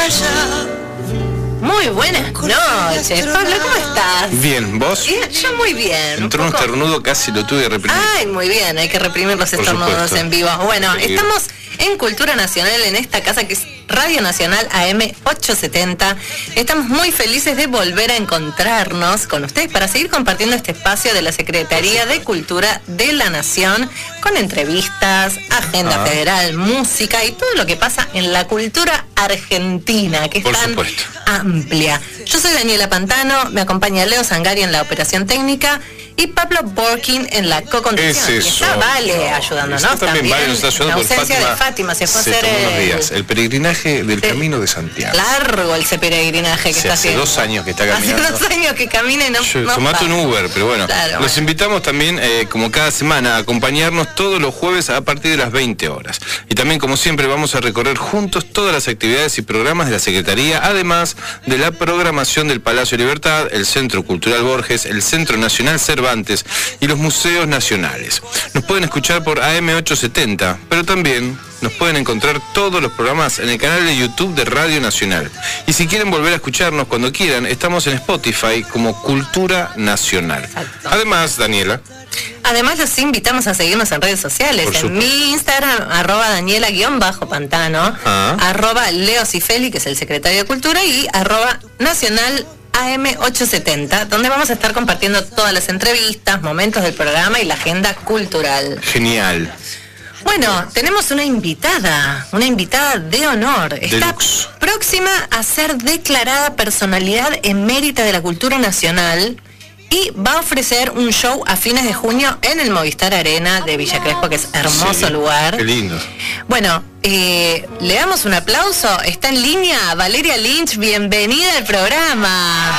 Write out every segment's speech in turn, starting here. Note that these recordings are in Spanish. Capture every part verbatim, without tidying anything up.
Muy buenas noches, Pablo, ¿cómo estás? Bien, ¿vos? Bien, yo muy bien. Entró un, un estornudo, casi lo tuve que reprimir. Ay, muy bien, hay que reprimir los estornudos en vivo. Bueno, sí. Estamos en Cultura Nacional, en esta casa que es Radio Nacional A M ochocientos setenta. Estamos muy felices de volver a encontrarnos con ustedes para seguir compartiendo este espacio de la Secretaría de Cultura de la Nación, con entrevistas, agenda ah. federal, música y todo lo que pasa en la cultura argentina, que es Por tan supuesto. amplia. Yo soy Daniela Pantano, me acompaña Leo Sangari en la operación técnica y Pablo Borkin en la co-conducción. Es y está Vale ayudándonos está también. también. Vale nos está ayudando, en ausencia Fátima, de Fátima, se fue se a hacer tomó unos el, días. El peregrinaje del de, Camino de Santiago. Largo ese peregrinaje que se está hace haciendo. dos años que está caminando. Hace dos años que camina y no, Yo, no tomate un Uber, pero bueno. Claro, los bueno. invitamos también, eh, como cada semana, a acompañarnos todos los jueves a partir de las veinte horas. Y también, como siempre, vamos a recorrer juntos todas las actividades y programas de la Secretaría, además de la programación del Palacio Libertad, el Centro Cultural Borges, el Centro Nacional Cervantes y los museos nacionales. Nos pueden escuchar por A M ochocientos setenta, pero también nos pueden encontrar todos los programas en el canal de YouTube de Radio Nacional. Y si quieren volver a escucharnos cuando quieran, estamos en Spotify como Cultura Nacional. Exacto. Además, Daniela. Además, los invitamos a seguirnos en redes sociales. Por en supuesto. mi Instagram, arroba Daniela-Pantano, ah. arroba Leo Cifeli, que es el secretario de Cultura, y arroba Nacional A M ochocientos setenta, donde vamos a estar compartiendo todas las entrevistas, momentos del programa y la agenda cultural. Genial. Bueno, tenemos una invitada, una invitada de honor. Está Deluxe. próxima a ser declarada personalidad emérita de la cultura nacional y va a ofrecer un show a fines de junio en el Movistar Arena de Villa Crespo, que es hermoso sí, lugar. Qué lindo. Bueno, eh, le damos un aplauso. Está en línea Valeria Lynch, bienvenida al programa.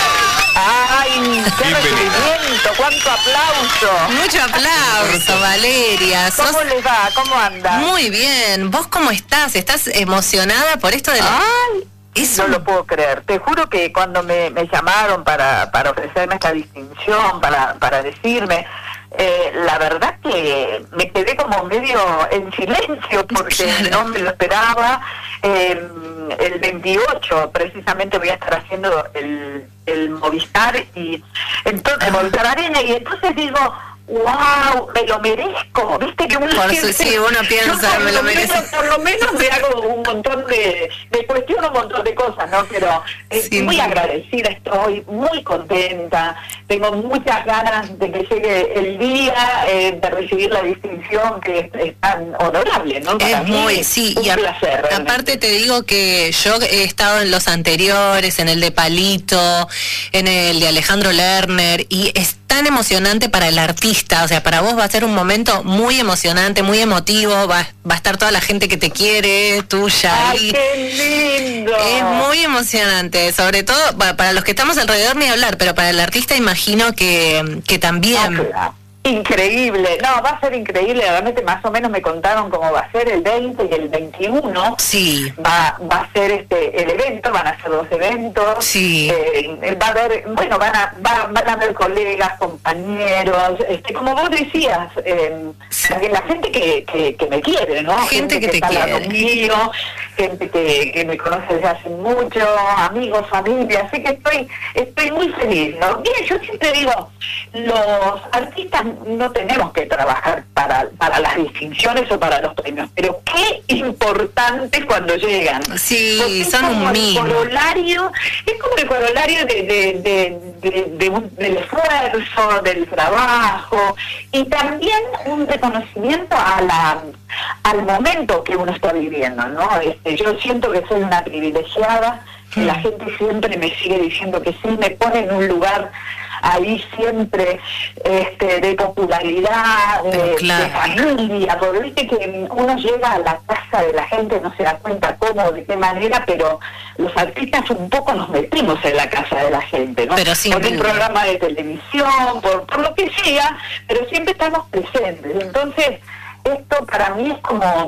¡Ay, qué recibimiento! ¡Cuánto aplauso! Mucho aplauso, Valeria. ¿Cómo Sos... les va? ¿Cómo andan? Muy bien. ¿Vos cómo estás? ¿Estás emocionada por esto de la... ¡Ay! Eso... No lo puedo creer. Te juro que cuando me, me llamaron para, para ofrecerme esta distinción, para, para decirme... Eh, la verdad que me quedé como medio en silencio porque no me lo esperaba. Eh, el veintiocho precisamente voy a estar haciendo el, el Movistar y entonces el Movistar Arena y entonces digo, wow, me lo merezco, viste que uno por siente, sí, uno piensa, me lo merezco. Menos, por lo menos me hago un montón de, me cuestiono un montón de cosas, ¿no? Pero eh, sí, muy agradecida estoy, muy contenta, tengo muchas ganas de que llegue el día eh, de recibir la distinción que es, es tan honorable, ¿no? Para es mí, muy, sí, un y a, placer, aparte te digo que yo he estado en los anteriores, en el de Palito, en el de Alejandro Lerner, y es tan emocionante para el artista, o sea, para vos va a ser un momento muy emocionante, muy emotivo, va, va a estar toda la gente que te quiere, tuya. ¡Ay, y qué lindo! Es muy emocionante, sobre todo para, para los que estamos alrededor ni hablar, pero para el artista imagino que, que también... Ah, claro. Increíble, no, va a ser increíble, realmente más o menos me contaron cómo va a ser el veinte y el veintiuno, sí. va, va a ser este el evento, van a ser dos eventos, sí. eh, va a haber, bueno, van a, va, van a haber colegas, compañeros, este, como vos decías, eh, sí. la gente que, que, que me quiere, ¿no? Gente, gente que, que te está quiere. Al lado mío, gente que, que me conoce desde hace mucho, amigos, familia, así que estoy, estoy muy feliz, ¿no? Bien, yo siempre digo, los artistas no tenemos que trabajar para, para las distinciones o para los premios, pero qué importante cuando llegan. Sí, son un mimo. El corolario, es como el corolario de, de, de, de, de un, del esfuerzo, del trabajo, y también un reconocimiento a la al momento que uno está viviendo, ¿no? Este, yo siento que soy una privilegiada, que la gente siempre me sigue diciendo que sí, me pone en un lugar ahí siempre este, de popularidad, de, claro. de familia, porque viste que uno llega a la casa de la gente, no se da cuenta cómo, de qué manera, pero los artistas un poco nos metimos en la casa de la gente, ¿no? Pero por un programa de televisión, por, por lo que sea, pero siempre estamos presentes. Entonces, esto para mí es como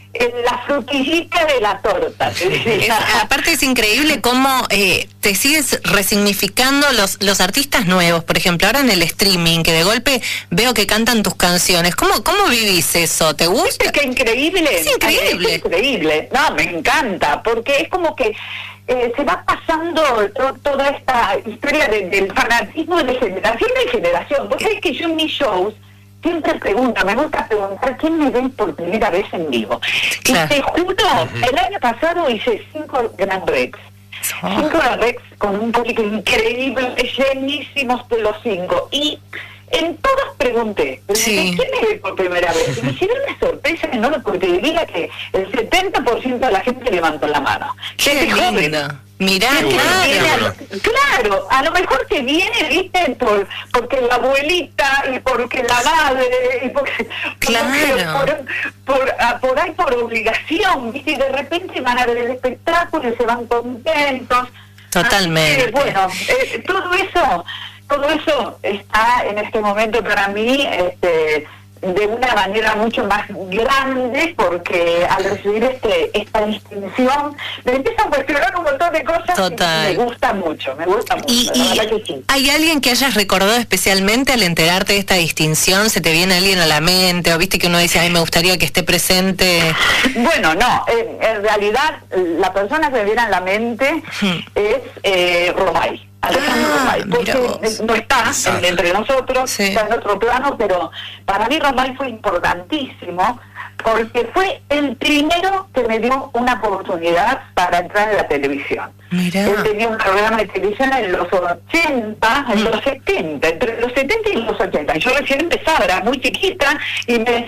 la frutillita de la torta. Es, aparte es increíble cómo eh, te sigues resignificando los, los artistas nuevos, por ejemplo, ahora en el streaming, que de golpe veo que cantan tus canciones. ¿Cómo, cómo vivís eso? ¿Te gusta? ¿Es que increíble? Es increíble. Es increíble. No, me encanta, porque es como que eh, se va pasando to, toda esta historia de, del fanatismo de generación en generación. Vos sabés que yo en mis shows siempre pregunto, me gusta preguntar quién me ven por primera vez en vivo. Claro. Y te juro, el año pasado hice cinco Grand Rex. Oh. Cinco Grand Rex con un público increíble, llenísimos de los cinco. Y en todos pregunté, sí. ¿quién me ve por primera vez? Y me hicieron una sorpresa enorme, porque diría que el setenta por ciento de la gente levantó la mano. ¡Qué lindo! Mirá, claro. Claro, a lo mejor que viene, viste, por porque la abuelita y porque la madre y porque, claro. porque por, por, por ahí por obligación, viste, y de repente van a ver el espectáculo y se van contentos. Totalmente. Que, bueno, eh, todo eso, todo eso está en este momento para mí, este, de una manera mucho más grande, porque al recibir este esta distinción me empieza a cuestionar un montón de cosas. Total. Y me gusta mucho, me gusta mucho. Y, y que sí. ¿Hay alguien que hayas recordado especialmente al enterarte de esta distinción? ¿Se te viene alguien a la mente? ¿O viste que uno dice, ay, me gustaría que esté presente? Bueno, no, en, en realidad la persona que me viene a la mente hmm. es eh, Romay. Alejandro ah, Romay, porque no está en, entre nosotros, sí. está en otro plano, pero para mí Romay fue importantísimo, porque fue el primero que me dio una oportunidad para entrar en la televisión. Mirá. Él tenía un programa de televisión en los ochenta, en los setenta, entre los setenta y los ochenta. Yo recién empezaba, era muy chiquita, y me...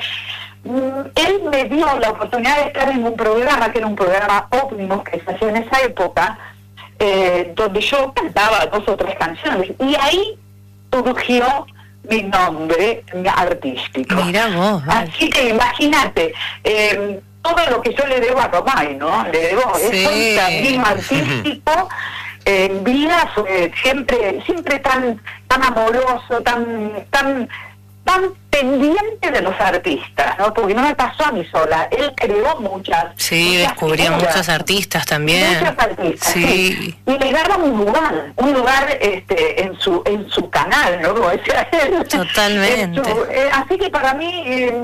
él me dio la oportunidad de estar en un programa, que era un programa óptimo que se hacía en esa época, Eh, donde yo cantaba dos o tres canciones, y ahí surgió mi nombre artístico. Mira vos, vale. Así que imagínate, eh, todo lo que yo le debo a Romay, ¿no? Le debo, sí. Es un camino artístico. En vida fue siempre, siempre tan, tan amoroso, tan, tan, tan pendiente de los artistas, ¿no? Porque no me pasó a mí sola, él creó muchas. Sí, muchas descubrió figuras, muchos artistas también. Muchos artistas, sí. sí. Y le daba un lugar, un lugar este, en su en su canal, ¿no? Como decía él. Totalmente. Su, eh, así que para mí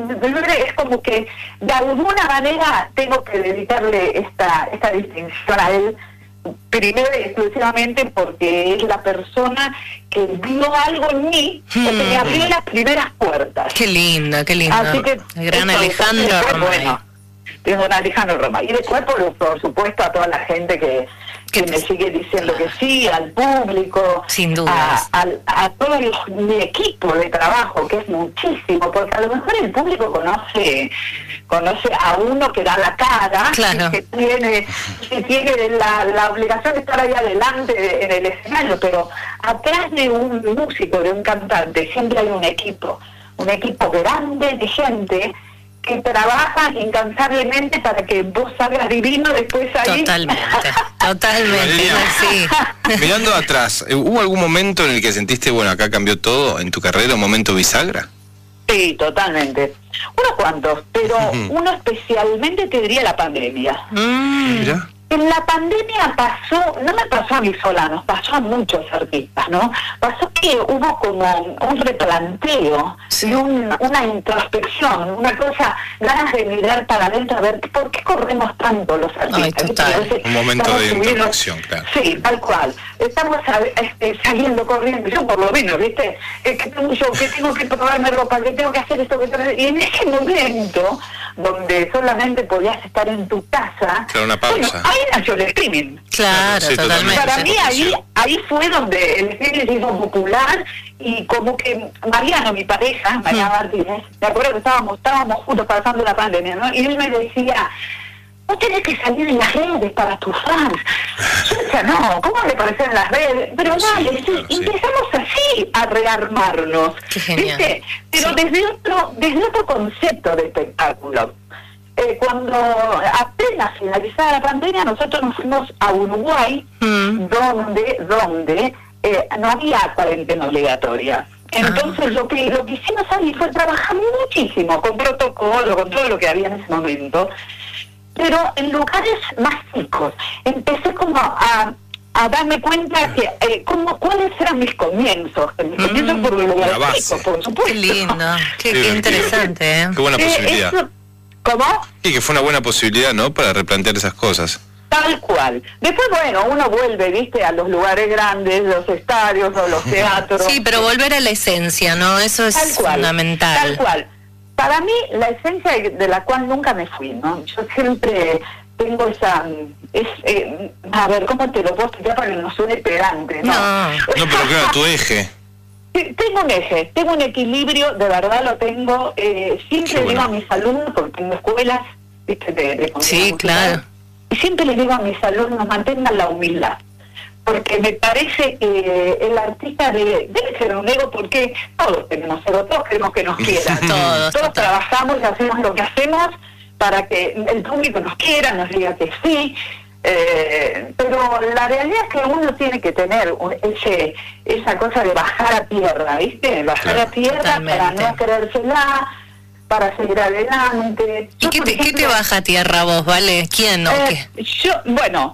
eh, es como que de alguna manera tengo que dedicarle esta esta distinción a él, primero y exclusivamente porque es la persona que vio algo en mí, que me abrió las primeras puertas. Qué lindo, qué lindo. Así que el gran Alejandro Romay. Bueno, tengo un Alejandro Romay. Y después, por, por supuesto, a toda la gente que, que me sigue diciendo que sí, al público, sin duda, a, a, a todo el, mi equipo de trabajo, que es muchísimo, porque a lo mejor el público conoce conoce a uno que da la cara, claro. que tiene que tiene la, la obligación de estar ahí adelante en el escenario, pero atrás de un músico, de un cantante, siempre hay un equipo, un equipo grande de gente que trabaja incansablemente para que vos salgas divino después ahí. Totalmente, totalmente, sí. Mirando atrás, ¿hubo algún momento en el que sentiste, bueno, acá cambió todo en tu carrera, un momento bisagra? Sí, totalmente. Unos cuantos, pero uh-huh. uno especialmente te diría la pandemia. Mm. ¿Mira? En la pandemia pasó, no me pasó a mí sola, nos pasó a muchos artistas, ¿no? Pasó que hubo como un replanteo, sí. y un, una introspección, una cosa, ganas de mirar para adentro, a ver por qué corremos tanto los artistas. Ay, total. Veces, un momento de introspección, claro. Sí, tal cual. Estamos a, este, saliendo corriendo, yo por lo menos, ¿viste? Es que tengo yo, que tengo que probarme ropa, que tengo que hacer esto, que tengo que... Y en ese momento, donde solamente podías estar en tu casa... Claro, una pausa. Bueno, ahí nació el streaming. Claro, sí, totalmente. Para mí ahí ahí fue donde el streaming se hizo popular, y como que Mariano, mi pareja, Mariano Martínez, me acuerdo que estábamos, estábamos juntos pasando la pandemia, ¿no? Y él me decía, vos tenés que salir en las redes para tus fans. Yo decía, no, ¿cómo me parecen en las redes? Pero dale, sí, claro, sí, empezamos así a rearmarnos. Qué genial. ¿Viste? Pero sí. desde otro, desde otro concepto de espectáculo. Eh, cuando apenas finalizada la pandemia, nosotros nos fuimos a Uruguay, mm. donde donde eh, no había cuarentena obligatoria. Entonces ah. lo que lo que hicimos ahí fue trabajar muchísimo, con protocolo, con todo lo que había en ese momento, pero en lugares más chicos. Empecé como a, a darme cuenta que eh, como, cuáles eran mis comienzos. Mis mm, comienzos por un lugar chico, por supuesto. Qué lindo, qué, qué interesante. ¿eh? Qué buena posibilidad. Eh, eso, ¿Cómo? Y que fue una buena posibilidad, ¿no? Para replantear esas cosas. Tal cual. Después, bueno, uno vuelve, viste, a los lugares grandes, los estadios o los teatros. Sí, pero volver a la esencia, ¿no? Eso es tal cual, fundamental. Tal cual. Para mí, la esencia de la cual nunca me fui, ¿no? Yo siempre tengo esa... Es, eh, a ver, ¿cómo te lo puedo explicar para que no suene pedante? No, no, no pero claro, tu eje. Tengo un eje, tengo un equilibrio, de verdad lo tengo. Eh, siempre Qué digo bueno. a mis alumnos, porque en escuelas, viste, de, de sí, claro. Y siempre les digo a mis alumnos, mantengan la humildad, porque me parece que el artista debe, debe ser un ego, porque todos tenemos ego, todos queremos que nos quieran. todos, todos trabajamos y hacemos lo que hacemos para que el público nos quiera, nos diga que sí, eh, pero la realidad es que uno tiene que tener un, ese esa cosa de bajar a tierra, ¿viste? Bajar claro, a tierra totalmente. Para no creérsela, para seguir adelante. ¿Y qué te, ejemplo, ¿qué te baja a tierra vos, vale? ¿Quién o eh, qué? Yo, bueno,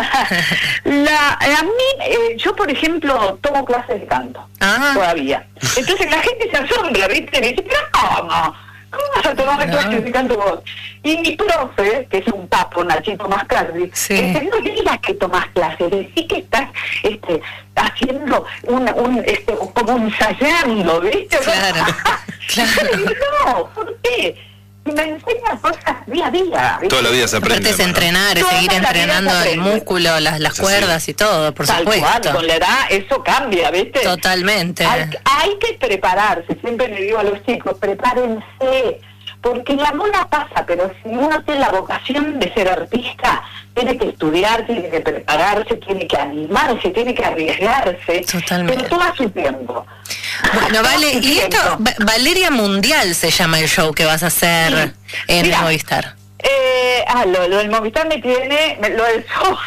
la, a mí, eh, yo por ejemplo tomo clases de canto, ah. todavía. Entonces la gente se asombra, ¿viste? Me dice, pero ¿cómo? ¿Cómo vas a tomar no. clases de canto vos? Y mi profe, que es un papo, Nachito Mascardi, sí. dice, no digas que tomás clases, decís que estás este, haciendo un, un este, como ensayando, ¿viste? Claro, claro. No, ¿por qué? Y me enseña cosas día a día. ¿viste? Toda la vida se aprende. Es entrenar, es seguir entrenando el músculo, las, las cuerdas y todo, por Tal supuesto. Cual, con la edad eso cambia, ¿viste? Totalmente. Hay, hay que prepararse, siempre le digo a los chicos, prepárense, porque la moda pasa, pero si uno tiene la vocación de ser artista, tiene que estudiar, tiene que prepararse, tiene que animarse, tiene que arriesgarse. Totalmente. Pero todo a su tiempo. Bueno, vale, y esto, Valeria Mundial se llama el show que vas a hacer sí. en Mira, Movistar. Eh, ah, lo, lo del Movistar me tiene, me, lo del show.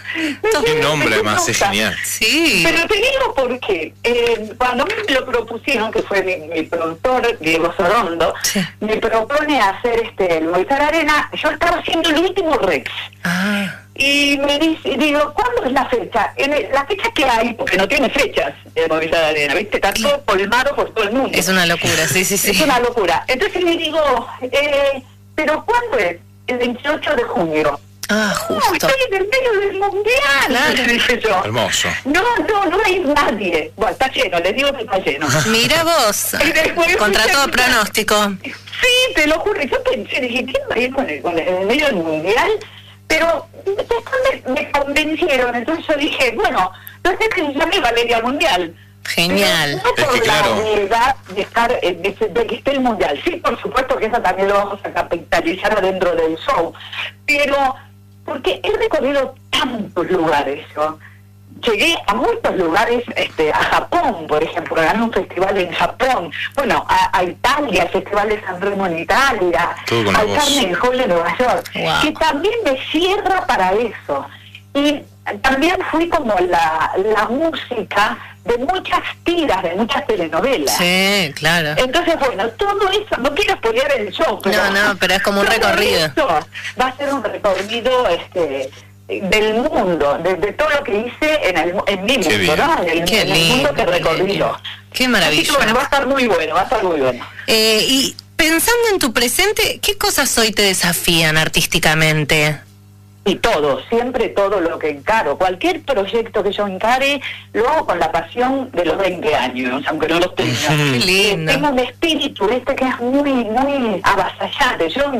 Qué nombre además, es genial. Sí. Pero te digo por qué. Eh, cuando me lo propusieron, que fue mi, mi productor, Diego Sorondo, sí. me propone hacer este el Movistar Arena, yo estaba haciendo el último Rex. Ah. Y me dice, digo, ¿cuándo es la fecha? En el, la fecha que hay, porque no tiene fechas el Movistar Arena, ¿viste? Está todo colmado por todo el mundo. Es una locura, sí, sí, sí. Es una locura. Entonces le digo, eh, ¿pero cuándo es? El veintiocho de junio. Ah, justo. No, estoy en el medio del mundial, claro. dije yo. Hermoso. No, no, no hay nadie. Bueno, está lleno, les digo que está lleno. Mira vos, contra todo pronóstico. Sí, te lo juro. Yo pensé, dije, ¿quién va a ir con el, con el, en el medio del mundial? Pero después me, me convencieron, entonces yo dije, bueno, no sé que se llame Valeria Mundial. Genial. Pero no por es que, la claro. obviedad de, estar, de, de que esté el mundial. Sí, por supuesto que eso también lo vamos a capitalizar adentro del show. Pero, porque he recorrido tantos lugares yo. Llegué a muchos lugares, este, a Japón, por ejemplo, gané un festival en Japón, bueno, a, a Italia, el Festival de San Remo en Italia, al Carnegie Hall de Nueva York, wow. que también me cierra para eso. Y también fui como la, la música de muchas tiras, de muchas telenovelas. Sí, claro. Entonces, bueno, todo eso, no quiero spoilear el show, pero... No, no, pero es como un recorrido. Eso va a ser un recorrido, este... del mundo, de, de todo lo que hice en, el, en mi Qué mundo, ¿no? En el, Qué en el lindo, mundo que recorrí yo. Qué maravilla. Así que bueno, va a estar muy bueno, va a estar muy bueno. Eh, y pensando en tu presente, ¿qué cosas hoy te desafían artísticamente? Y todo, siempre todo lo que encaro. Cualquier proyecto que yo encare, lo hago con la pasión de los veinte años, aunque no los tenga. Qué lindo. Eh, tengo un espíritu, este que es muy, muy avasallante. Yo...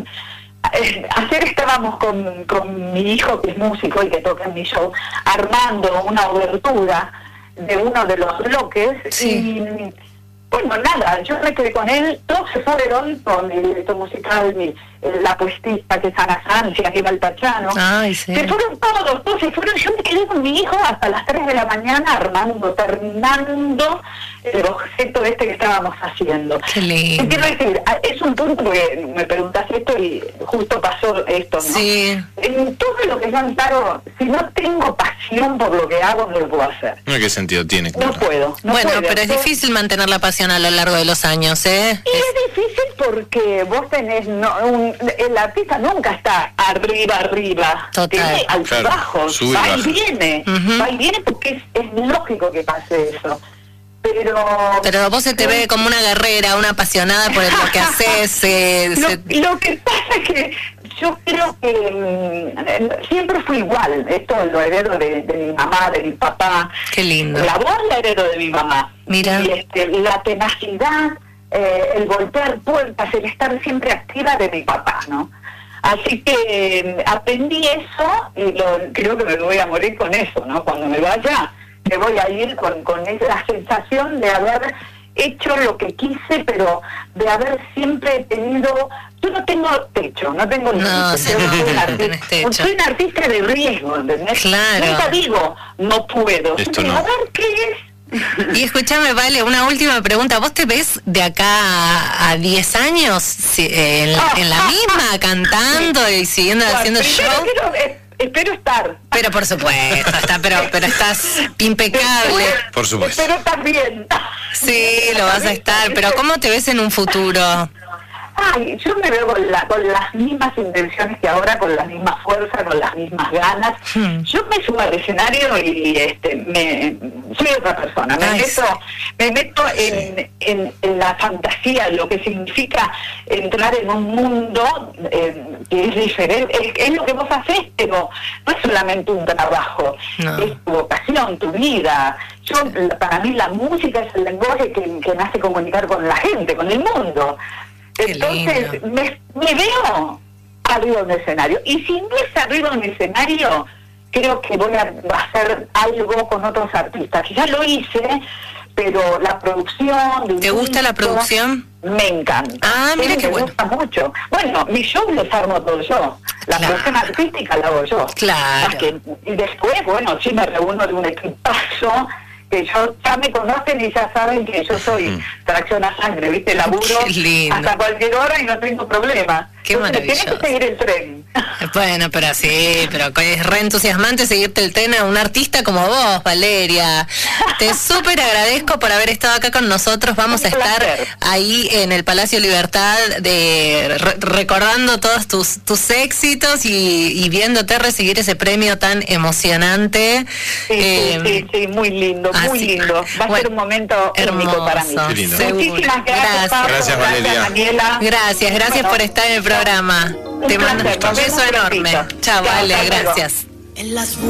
Eh, ayer estábamos con, con mi hijo, que es músico y que toca en mi show, armando una obertura de uno de los bloques. Sí. Y bueno, nada, yo me quedé con él, todos se fueron con el director musical, mi, la puestista que es Ana Sánchez, Aníbal Tachano. Ay, sí. Se fueron todos, todos se fueron. Yo me quedé con mi hijo hasta las tres de la mañana armando, terminando el boceto este que estábamos haciendo. Qué lindo. Quiero decir, es un punto porque me preguntas esto y justo pasó esto, ¿no? Sí. En todo lo que yo amparo, si no tengo pasión por lo que hago, no lo puedo hacer. No, ¿qué sentido tiene? No puedo. No bueno, puedo. pero es difícil mantener la pasión a lo largo de los años, ¿eh? Y es, es difícil porque vos tenés, no, un, el artista nunca está arriba, arriba. Total. Tiene altibajos, Claro, va y baja. viene, Uh-huh. va y viene porque es, es lógico que pase eso. Pero Pero vos se te ve como una guerrera, una apasionada por lo que haces. Eh, lo, se... lo que pasa es que yo creo que mm, siempre fui igual. Esto lo heredo de, de mi mamá, de mi papá. Qué lindo. La voz la heredo de mi mamá. Mira. Y este, la tenacidad, eh, el golpear puertas, el estar siempre activa de mi papá, ¿no? Así que eh, aprendí eso y lo, creo que me voy a morir con eso, ¿no? Cuando me vaya, me voy a ir con, con esa sensación de haber hecho lo que quise, pero de haber siempre tenido... Yo no tengo techo, no tengo... No, límites, sí, yo no, soy un no artista- tenés techo. soy un artista de riesgo, ¿entendés? Claro. Nunca digo, no puedo. Esto Siempre, no. A ver, ¿qué es? Y escúchame, Vale, una última pregunta. ¿Vos te ves de acá a diez años si- eh, en, la- en la misma, cantando y siguiendo Bueno, haciendo primero show? quiero- eh, espero estar. Pero por supuesto, está, pero, pero estás impecable. Por supuesto. Espero estar bien. Sí, lo vas a estar. Pero ¿cómo te ves en un futuro? Ay, yo me veo con, la, con las mismas intenciones que ahora, con la misma fuerza, con las mismas ganas. Hmm. Yo me subo al escenario y este, me soy otra persona. Me Ay, meto, sí. me meto en, en, en la fantasía, lo que significa entrar en un mundo eh, que es diferente. Es, es lo que vos hacés, pero no es solamente un trabajo, No. es tu vocación, tu vida. Yo, para mí la música es el lenguaje que, que me hace comunicar con la gente, con el mundo. Qué Entonces lindo. me, me veo arriba de un escenario, y si no es arriba de un escenario, creo que voy a hacer algo con otros artistas. Ya lo hice, pero la producción... ¿Te gusta la producción? Me encanta. Ah, mira Sí, qué me bueno. gusta mucho. Bueno, mi show los armo todo yo. La Claro. producción artística la hago yo. Claro. Más que- y después, bueno, sí me reúno de un equipazo que yo ya me conocen y ya saben que yo soy Mm. tracción a sangre, ¿viste? Laburo Qué lindo. hasta cualquier hora y no tengo problema. Qué Entonces, maravilloso. Tienes que seguir el tren. Bueno, pero sí, pero es re entusiasmante seguirte el tren a un artista como vos, Valeria. Te súper agradezco por haber estado acá con nosotros. Vamos a Un estar placer. ahí en el Palacio Libertad de re- recordando todos tus tus éxitos y, y viéndote recibir ese premio tan emocionante. Sí, Eh, sí, sí, sí, muy lindo, muy así- lindo. Va a bueno, ser un momento único para mí. hermoso, Qué lindo. seguro. Muchísimas gracias, Gracias. Pablo. Gracias, Valeria. Daniela. Gracias, gracias Bueno, por estar en el programa. un Te mando placer, un nos beso vemos enorme. prontito. Chao, Chao, Vale, hasta luego. gracias. En las